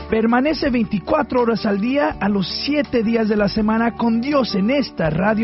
Permanece 24 horas al día, a los 7 días de la semana con Dios en esta radio.